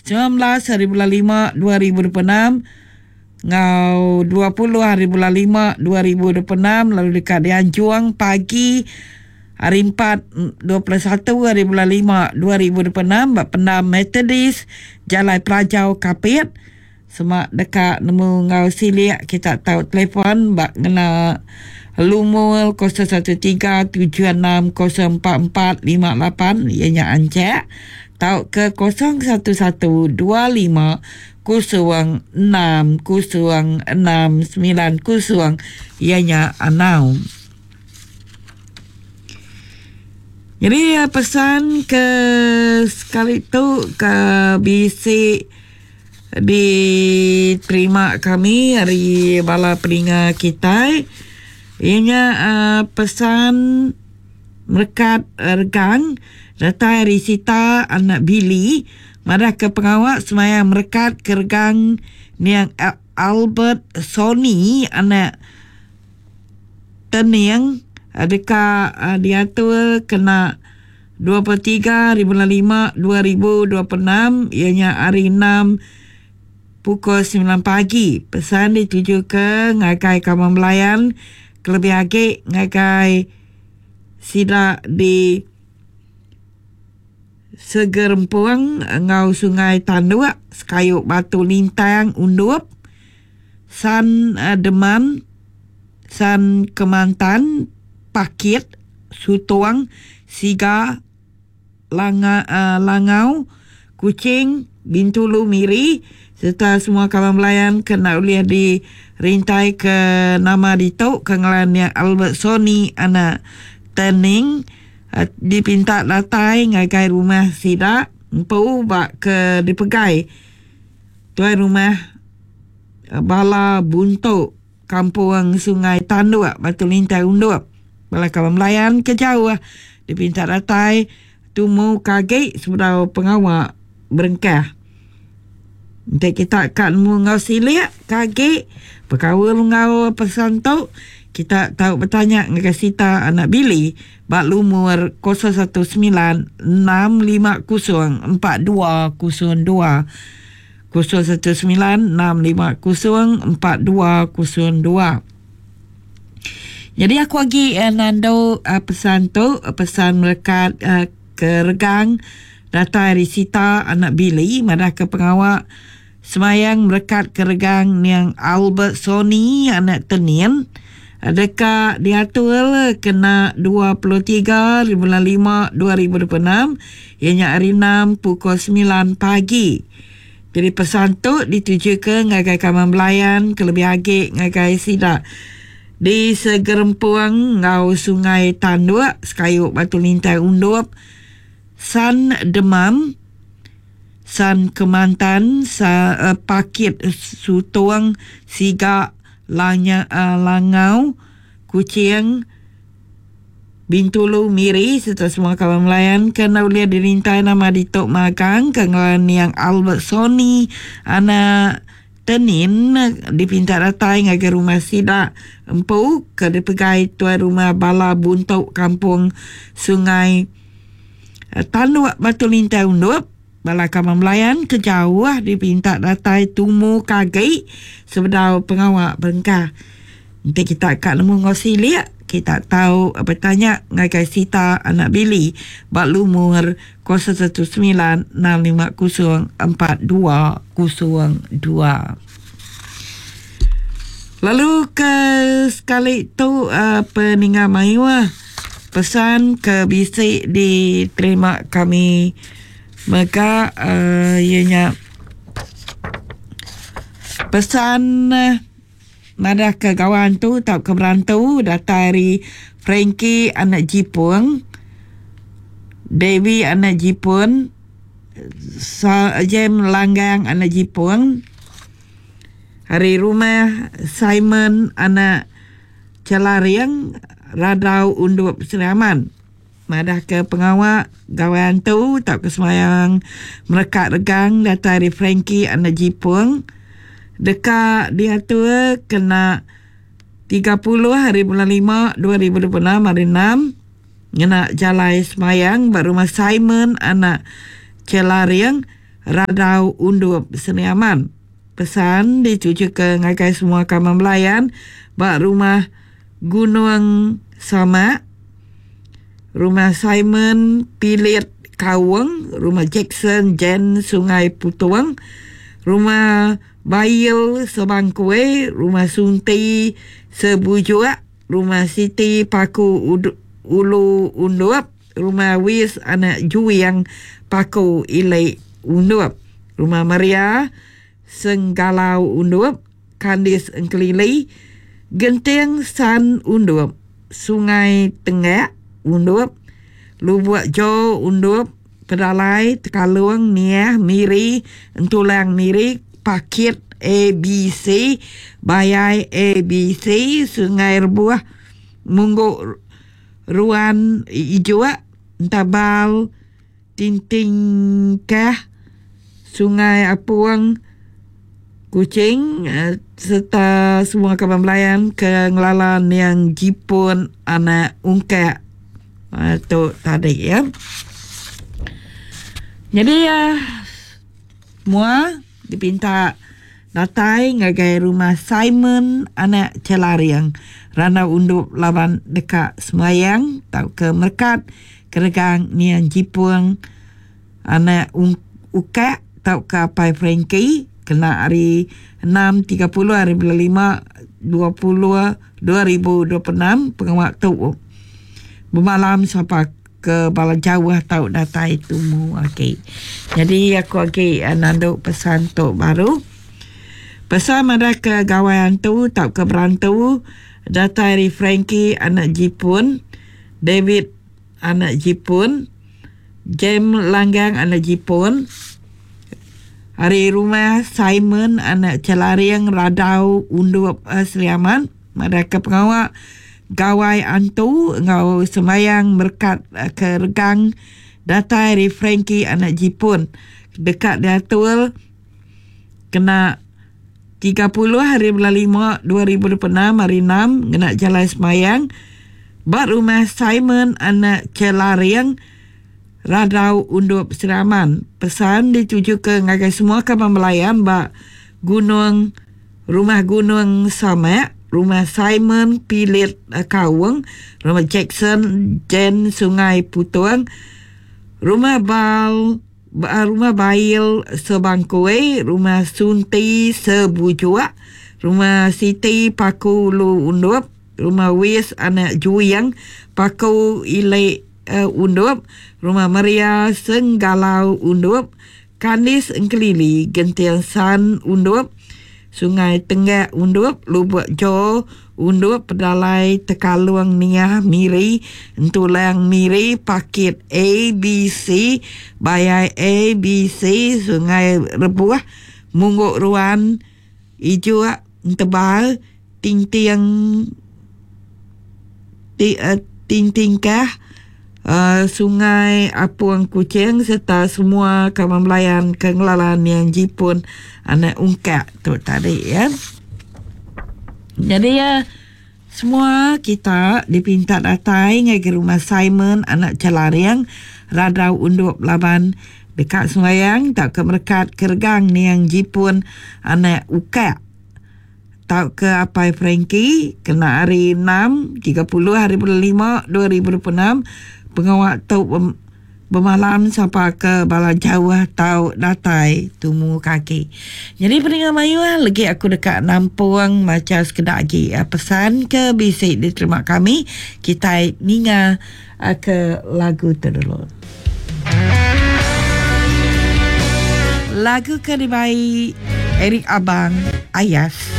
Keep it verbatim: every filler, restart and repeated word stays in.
sembilan belas hari bulan lima dua ribu dua puluh enam. Ngau dua puluh hari bulan lima dua ribu dua puluh enam. Lalu dekat Dian Juang pagi hari empat dua puluh satu hari bulan lima dua ribu dua puluh enam. Bak Pendam Metodis Jalai Pelajau Kapit. Semak dekat nemu ngau silik kita tahu telefon bak kena lumul kosong satu tiga tujuh enam kosong empat empat lima lapan ianya ancak tahu ke kosong satu satu dua lima kosong enam kosong enam sembilan kosong ianya anau. Jadi pesan ke sekali tu ke bisik diterima kami hari bala peninga kita. Ianya uh, pesan merekat regang data Risita anak Billy marah ke pengawak semayang merekat ke regang niang Albert Sony anak Teniang adakah uh, diatur kena dua puluh tiga hari bulan lima dua ribu dua puluh enam ianya hari enam pukul sembilan pagi. Pesan dituju ke ngakai Kamar Melayan kelebih agak ngakai sidak di Segerempuang ngau Sungai Tanduk Sekayuk Batu Lintang Undup San uh, Deman San Kemantan Pakit Sutuang Siga Langa, uh, Langau Kucing Bintulu Miri serta semua Kamar Melayan kena uliah di rintai ke nama dituk kengalan yang Albert Sony anak Tening uh, dipinta latai ngagai rumah sidak empu bak ke dipegai tuai rumah uh, Bala Buntuk Kampung Sungai Tanduk Batu Lintai Undup Bala Kamar Melayan kejauh dipinta latai tumu kaget sebelah pengawak berengkah. Untuk kita kat ngau silik kaget perkawal ngau pesan tu kita tahu bertanya dengan Sita anak Billy bak lumur kosong satu sembilan enam lima kosong empat dua kosong dua kosong satu sembilan enam lima kosong empat dua kosong dua. Jadi aku lagi uh, nando uh, pesan tu uh, pesan melekat uh, ke regang data Risita anak Billy madah ke pengawak semayang merekat ke regang yang Albert Sony anak Tenian adakah diatur kena dua puluh tiga bulan lima dua ribu dua puluh enam ianya hari enam pukul sembilan pagi. Jadi pesan tu dituju ke ngagai Kamar Melayan kelebih agak ngagai sidak di Segerempuang ngau Sungai Tanduk Sekayuk Batu Lintai Undup San Demam San Kemantan sa, uh, Pakit Sutuang Siga Lanya, uh, Langau Kucing Bintulu Miri serta semua Kamar Melayan kena uliah dirintai nama dituk magang kengalan yang Albert Sony anak Tenin dipinta datai ngagai rumah sidak empu ke dipegai tuai rumah Bala Buntuk Kampung Sungai uh, Tanduk Batu Lintai Undup Bala Kamar Melayan kejauh dipinta datai tumu kagai sebedah pengawak berengkah. Nanti kita kat nemu ngosilik kita tahu bertanya ngagai Sita anak Billy bak lumur kosong satu sembilan enam lima kosong empat dua kosong dua. Lalu ke sekali tu uh, peningat Maiwa pesan ke bisik diterima kami maka uh, ianya pesan uh, madah ke kawan tu tak ke berantu data dari Frankie anak Jipun Dewi anak Jipun Jem Langgang anak Jipun hari rumah Simon anak Celariang Radau Undup Seriaman madah ke pengawak gawain tu tak ke semayang merekat regang data dari Frankie anak Jipun dekat dia tu kena tiga puluh hari bulan lima dua ribu dua puluh enam hari enam kena jalai semayang baru rumah Simon anak Celariang radau undup Seniaman. Pesan dituju ke ngagai semua kamar melayan bak rumah Gunung Sama, rumah Simon Pilit Kawang, rumah Jackson Jen Sungai Putuang, rumah Bail Sebangkue, rumah Sunti Sebujua, rumah Siti Paku Udu, Ulu Undup, rumah Wis Anak Juyang Paku Ilai Undup, rumah Maria Senggalau Undup, Kandis Engkelili, Genteng San Undup, Sungai Tengah Undup, Lubuk Jo Undup, Pedalai Tekalung Niah Miri Entulang Miri, Pakit A B C, Bayai A B C, Sungai Rebuah Mungguk Ruan Ijua, Tabal Tintingkah, Sungai Apuang Kucing, serta semua kawan melayan kengelalan yang Jipun anak ungkak tu tadi ya. Jadi ya, semua dipinta datai ngagai rumah Simon anak Celariang, Rana Undup lawan dekat Semayang, tau ke Merkat, Keregang niang Jipun anak ungkak, tau ke Pai Frankie, kena hari enam tiga puluh hari bulan lima dua puluh dua ribu dua puluh enam pengawak tu bermalam sampai ke bala Jawa tau data itu mu. Okey. Jadi aku okey nanduk pesan tu baru. Pesan ada ke gawayan tu tau ke berantu data dari Frankie anak Jipun, David anak Jipun, James Langgang anak Jipun, hari rumah Simon anak Celariang Radau Undup Seliaman, mereka pengawak gawai antu ngau Semayang Merkat ke Regang data dari Frankie anak Jipun dekat Datul kena tiga puluh hari bulan lima dua ribu dua puluh enam hari enam kena Jalan Semayang bat rumah Simon anak Celariang Radau Undup Seraman. Pesan dituju ke ngagai semua kawan melayan bak gunung rumah Gunung Sama, rumah Simon Pilit Kawang, rumah Jackson Jen Sungai Putuang, rumah Bal rumah Bail Sebangkue, rumah Sunti Sebujua, rumah Siti Paku Lu Undup, rumah Wis anak Juyang Paku Ilai Uh, Undup, rumah Maria Senggalau Undup, Kandis Engkelili, Gentian San Undup, Sungai Tengah Undup, Lubuk Jo Undup, Pedalai Tekalung Niah Miri, Entulang Miri, Pakit A B C, Bayai A B C, Sungai Rebuah, Mungguk Ruan Ijua, Tebal, Tintiang uh, Tintingkah, Uh, Sungai Apuang Kucing serta semua kawan melayan kengelalan yang Jipun anak ungkak tu tadi ya. Jadi ya, semua kita dipinta datai ke rumah Simon anak Celariang Radau Undup Laban dekat Semayang tak ke Merkat Keregang ni yang Jipun anak ungkak tau ke Apai Frankie kena hari enam tiga puluh hari bulan lima dua ribu dua puluh enam pengawak tau bermalam sampai ke bala Jawa tau datai tumu kaki. Jadi pendengar Mayu lagi aku dekat Nampuang macam sekedar lagi pesan ke bisik diterima kami kita ninga ke lagu tu dulu. Lagu ke dibai Eric Abang Ayas.